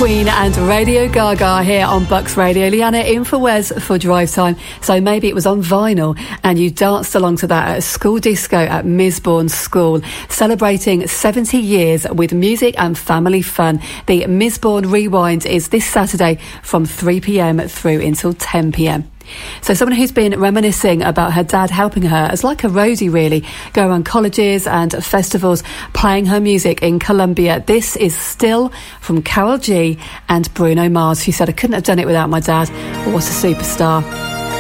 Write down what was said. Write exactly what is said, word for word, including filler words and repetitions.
Queen and Radio Gaga here on Bucks Radio. Leanna in for Wes for Drive Time. So maybe it was on vinyl and you danced along to that at a school disco at Misbourne School, celebrating seventy years with music and family fun. The Misbourne Rewind is this Saturday from three p.m. through until ten p.m. So someone who's been reminiscing about her dad helping her as like a roadie really, go around colleges and festivals playing her music in Colombia. This is Still from Carol G and Bruno Mars, who said, I couldn't have done it without my dad. What a superstar.